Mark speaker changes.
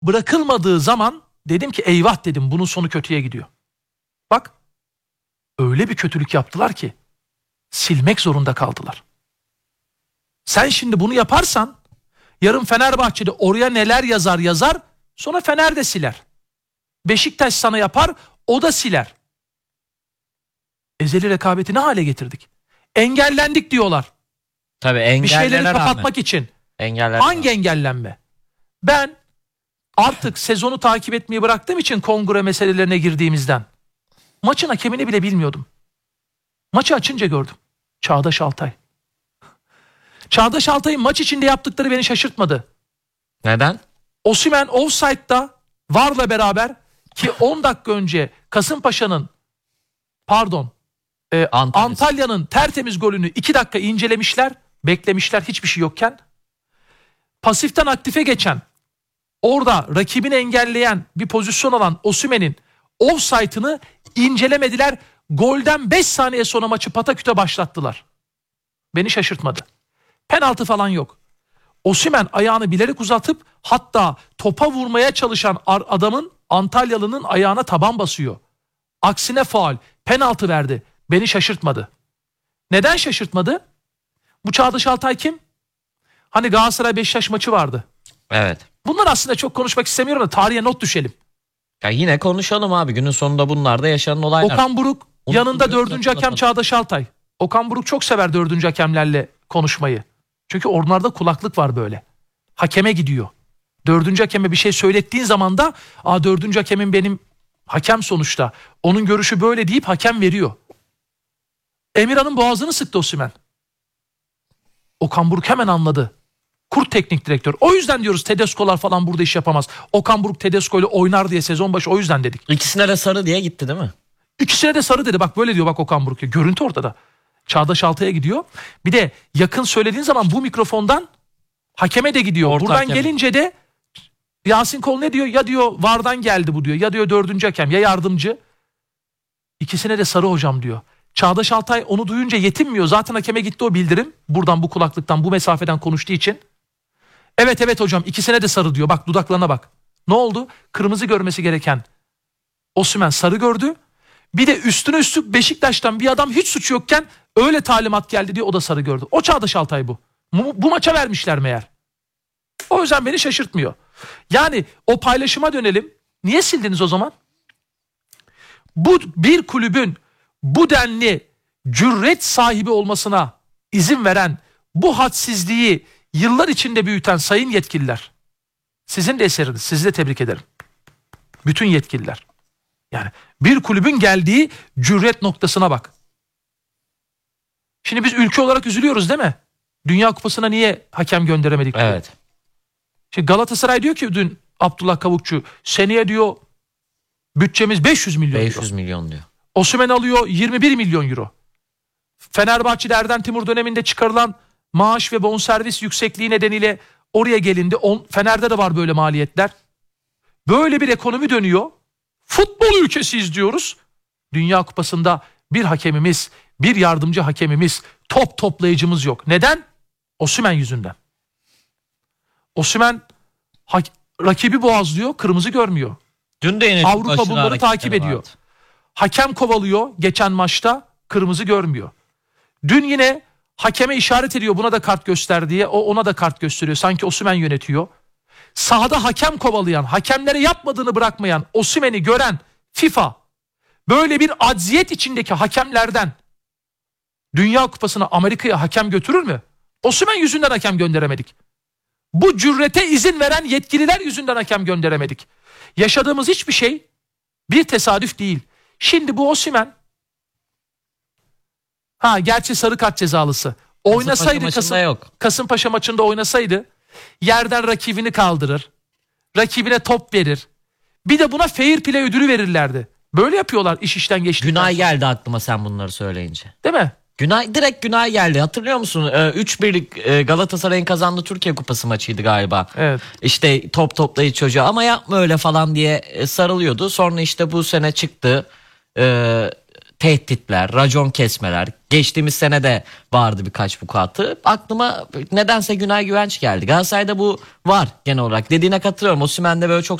Speaker 1: bırakılmadığı zaman dedim ki eyvah dedim, bunun sonu kötüye gidiyor. Bak öyle bir kötülük yaptılar ki silmek zorunda kaldılar. Sen şimdi bunu yaparsan yarın Fenerbahçe'de oraya neler yazar sonra Fener de siler. Beşiktaş sana yapar, o da siler. Ezeli rekabeti ne hale getirdik? Engellendik diyorlar.
Speaker 2: Tabii
Speaker 1: bir şeyleri kapatmak için. Hangi engellenme? Ben artık sezonu takip etmeyi bıraktığım için kongre meselelerine girdiğimizden maçın hakemini bile bilmiyordum. Maçı açınca gördüm. Çağdaş Altay. Çağdaş Altay'ın maç içinde yaptıkları beni şaşırtmadı.
Speaker 2: Neden?
Speaker 1: Osimhen offside'da VAR'la beraber ki 10 dakika önce Antalya'nın tertemiz golünü 2 dakika incelemişler, beklemişler hiçbir şey yokken. Pasiften aktife geçen, orada rakibini engelleyen bir pozisyon alan Osimhen'in offside'ını incelemediler. Golden 5 saniye sonra maçı pataküte başlattılar. Beni şaşırtmadı. Penaltı falan yok. Osimhen ayağını bilerek uzatıp hatta topa vurmaya çalışan adamın, Antalyalı'nın ayağına taban basıyor. Aksine faul, penaltı verdi. Beni şaşırtmadı. Neden şaşırtmadı? Bu Çağdaş Altay kim? Hani Galatasaray Beşiktaş maçı vardı.
Speaker 2: Evet.
Speaker 1: Bunlar aslında çok konuşmak istemiyorum da tarihe not düşelim.
Speaker 2: Ya yine konuşalım abi. Günün sonunda bunlar da yaşanan olaylar.
Speaker 1: Okan Buruk yanında 4. hakem Çağdaş Altay. Okan Buruk çok sever 4. hakemlerle konuşmayı. Çünkü onlarda kulaklık var böyle. Hakeme gidiyor. 4. hakeme bir şey söylettiğin zaman da 4. hakemin benim hakem sonuçta. Onun görüşü böyle deyip hakem veriyor. Emirhan'ın boğazını sıktı Osimhen. Okan Buruk hemen anladı. Kurt teknik direktör. O yüzden diyoruz Tedesco'lar falan burada iş yapamaz. Okan Buruk Tedesco ile oynar diye sezon başı o yüzden dedik.
Speaker 2: İkisine de sarı diye gitti değil mi?
Speaker 1: İkisine de sarı dedi. Bak böyle diyor bak Okan Buruk. Görüntü ortada. Çağdaş Altay'a gidiyor. Bir de yakın söylediğin zaman bu mikrofondan hakeme de gidiyor.
Speaker 2: Orta
Speaker 1: buradan
Speaker 2: hakeme.
Speaker 1: Gelince de Yasin Kol ne diyor? Ya diyor VAR'dan geldi bu diyor. Ya diyor 4. hakem ya yardımcı. İkisine de sarı hocam diyor. Çağdaş Altay onu duyunca yetinmiyor. Zaten hakeme gitti o bildirim. Buradan bu kulaklıktan bu mesafeden konuştuğu için. Evet hocam ikisine de sarı diyor. Bak dudaklarına bak. Ne oldu? Kırmızı görmesi gereken Osimhen sarı gördü. Bir de üstüne üstlük Beşiktaş'tan bir adam hiç suçu yokken öyle talimat geldi diye o da sarı gördü. O Çağdaş Altay bu. Bu maça vermişler meğer. O yüzden beni şaşırtmıyor. Yani o paylaşıma dönelim. Niye sildiniz o zaman? Bu bir kulübün bu denli cüret sahibi olmasına izin veren, bu hadsizliği yıllar içinde büyüten sayın yetkililer. Sizin de eseriniz. Sizi de tebrik ederim. Bütün yetkililer. Yani bir kulübün geldiği cüret noktasına bak. Şimdi biz ülke olarak üzülüyoruz değil mi? Dünya Kupası'na niye hakem gönderemedik diye.
Speaker 2: Evet.
Speaker 1: Şimdi Galatasaray diyor ki dün Abdullah Kavukçu seneye diyor bütçemiz 500 milyon euro.
Speaker 2: 500 milyon diyor.
Speaker 1: Osimhen alıyor 21 milyon euro. Fenerbahçe'de Erden Timur döneminde çıkarılan maaş ve bonservis yüksekliği nedeniyle oraya gelindi. Fener'de de var böyle maliyetler. Böyle bir ekonomi dönüyor. Futbol ülkesiyiz diyoruz. Dünya Kupası'nda bir hakemimiz, bir yardımcı hakemimiz, top toplayıcımız yok. Neden? Osimhen yüzünden. Osimhen rakibi boğazlıyor, kırmızı görmüyor.
Speaker 2: Dün de yine
Speaker 1: Avrupa bunları takip ediyor.
Speaker 2: Vardı.
Speaker 1: Hakem kovalıyor geçen maçta, kırmızı görmüyor. Dün yine hakeme işaret ediyor buna da kart göster diye. O ona da kart gösteriyor. Sanki Osimhen yönetiyor. Sahada hakem kovalayan, hakemlere yapmadığını bırakmayan, Osimhen'i gören FIFA böyle bir acziyet içindeki hakemlerden Dünya Kupası'na Amerika'ya hakem götürür mü? Osimhen yüzünden hakem gönderemedik. Bu cürete izin veren yetkililer yüzünden hakem gönderemedik. Yaşadığımız hiçbir şey bir tesadüf değil. Şimdi bu Osimhen gerçi sarı kart cezalısı. Oynasaydı Kasımpaşa maçında oynasaydı yerden rakibini kaldırır. Rakibine top verir. Bir de buna fair play ödülü verirlerdi. Böyle yapıyorlar iş işten geçtikten.
Speaker 2: Günay geldi aklıma sen bunları söyleyince.
Speaker 1: Değil mi?
Speaker 2: Direkt Günay geldi. Hatırlıyor musun? 3-1'lik Galatasaray'ın kazandığı Türkiye Kupası maçıydı galiba.
Speaker 1: Evet.
Speaker 2: İşte top toplayıcı çocuğa ama yapma öyle falan diye sarılıyordu. Sonra işte bu sene çıktı. tehditler, racon kesmeler. Geçtiğimiz sene de vardı birkaç vukuatı. Aklıma nedense Günay Güvenç geldi. Galatasaray'da bu var genel olarak. Dediğine katılıyorum. Osimhen'de böyle çok